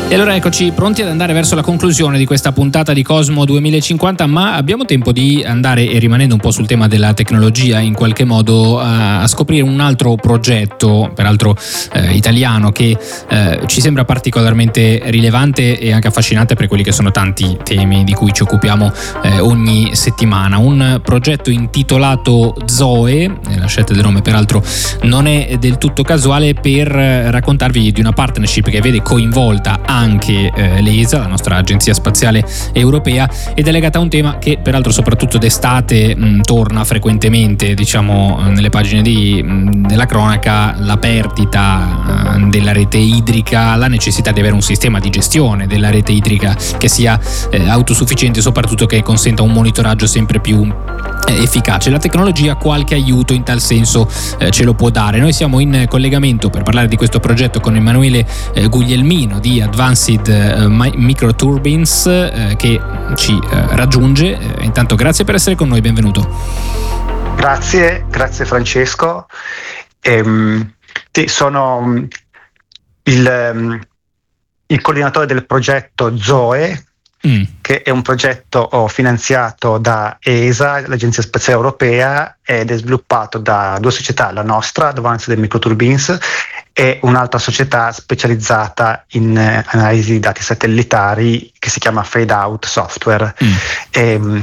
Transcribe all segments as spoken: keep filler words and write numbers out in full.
E allora eccoci pronti ad andare verso la conclusione di questa puntata di Cosmo duemilacinquanta, ma abbiamo tempo di andare, e rimanendo un po' sul tema della tecnologia in qualche modo, a, a scoprire un altro progetto, peraltro eh, italiano, che eh, ci sembra particolarmente rilevante e anche affascinante per quelli che sono tanti temi di cui ci occupiamo eh, ogni settimana. Un progetto intitolato Zoe, la scelta del nome peraltro non è del tutto casuale, per raccontarvi di una partnership che vede coinvolta anche eh, l'E S A, la nostra agenzia spaziale europea, ed è legata a un tema che peraltro soprattutto d'estate mh, torna frequentemente, diciamo, nelle pagine di, mh, della cronaca: la perdita uh, della rete idrica, la necessità di avere un sistema di gestione della rete idrica che sia eh, autosufficiente e soprattutto che consenta un monitoraggio sempre più eh, efficace. La tecnologia qualche aiuto in tal senso eh, ce lo può dare. Noi siamo in collegamento per parlare di questo progetto con Emanuele eh, Guglielmino di Advanced eh, Microturbines eh, che ci eh, raggiunge. Eh, intanto grazie per essere con noi, benvenuto. Grazie, grazie Francesco. Ehm, sì, sono il, il coordinatore del progetto Zoe, mm. che è un progetto finanziato da E S A, l'Agenzia Spaziale Europea, ed è sviluppato da due società, la nostra, Advanced Microturbines, e un'altra società specializzata in eh, analisi di dati satellitari che si chiama Fade Out Software. Mm. E,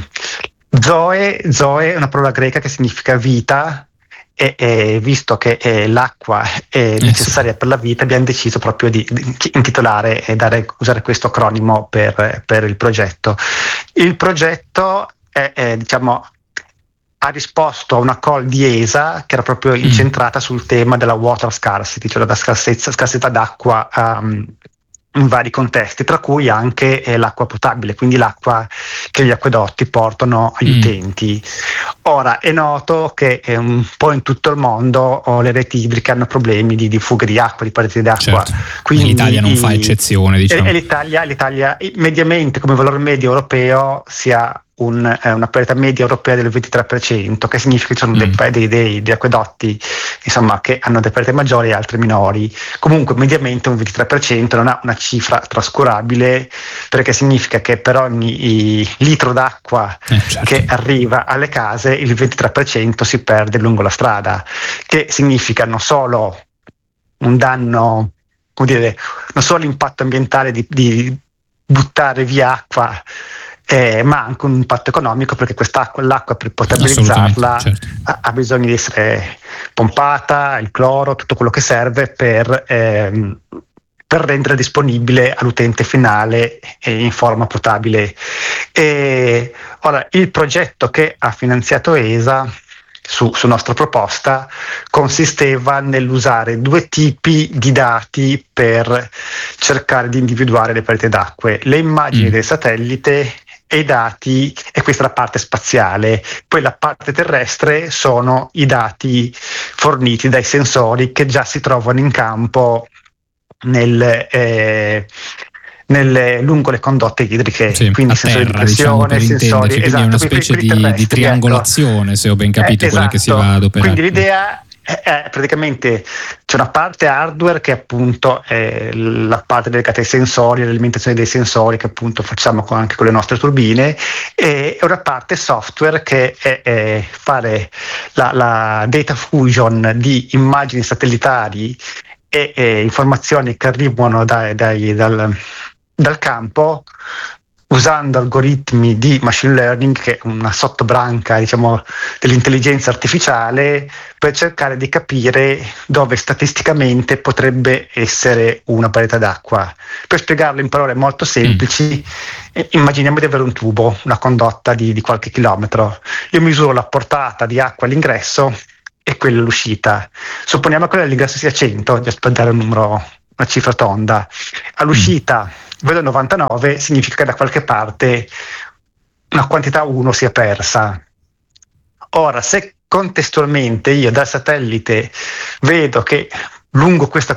Zoe, Zoe è una parola greca che significa vita, e, e visto che eh, l'acqua è necessaria per la vita, abbiamo deciso proprio di, di intitolare e dare, usare questo acronimo per, per il progetto. Il progetto è, è diciamo ha risposto a una call di E S A che era proprio incentrata sul tema della water scarcity, cioè la scarsezza, scarsità d'acqua um, in vari contesti, tra cui anche eh, l'acqua potabile, quindi l'acqua che gli acquedotti portano agli mm. utenti. Ora, è noto che eh, un po' in tutto il mondo oh, le reti idriche hanno problemi di, di fughe di acqua, di pareti d'acqua. Certo. Quindi l'Italia non fa eccezione, diciamo. E, e l'Italia, l'Italia mediamente, come valore medio europeo, si ha Un, eh, una perdita media europea del ventitré per cento, che significa che ci sono mm. dei, dei, dei, dei acquedotti, insomma, che hanno delle perdite maggiori e altri minori. Comunque mediamente un ventitré per cento non ha una cifra trascurabile, perché significa che per ogni litro d'acqua eh, certo. che arriva alle case il ventitré per cento si perde lungo la strada, che significa non solo un danno, come dire, non solo l'impatto ambientale di, di buttare via acqua, Eh, ma anche un impatto economico, perché quest'acqua, l'acqua per potabilizzarla certo. ha, ha bisogno di essere pompata, il cloro, tutto quello che serve per, ehm, per rendere disponibile all'utente finale eh, in forma potabile. E, ora, il progetto che ha finanziato E S A Su, su nostra proposta consisteva nell'usare due tipi di dati per cercare di individuare le perdite d'acque: le immagini mm. del satellite e i dati, e questa è la parte spaziale. Poi la parte terrestre sono i dati forniti dai sensori che già si trovano in campo nel, eh, nelle, lungo le condotte idriche, sì, quindi a sensori terra, di pressione, diciamo, sensori, quindi esatto, è una specie quelli, quelli di, di triangolazione, ecco. Se ho ben capito eh, quella esatto. che si va ad operare. Quindi l'idea è, è praticamente c'è una parte hardware che appunto è la parte dedicata ai sensori, all'alimentazione dei sensori, che appunto facciamo con, anche con le nostre turbine, e una parte software che è, è fare la, la data fusion di immagini satellitari e, e informazioni che arrivano dai, dai, dal, dal campo, usando algoritmi di machine learning, che è una sottobranca, diciamo, dell'intelligenza artificiale, per cercare di capire dove statisticamente potrebbe essere una perdita d'acqua. Per spiegarlo in parole molto semplici, mm. immaginiamo di avere un tubo, una condotta di, di qualche chilometro. Io misuro la portata di acqua all'ingresso e quella all'uscita. Supponiamo che quella all'ingresso sia cento, giusto per dare un numero, una cifra tonda. All'uscita mm. vedo novantanove, significa che da qualche parte una quantità uno si è persa. Ora, se contestualmente io dal satellite vedo che lungo questa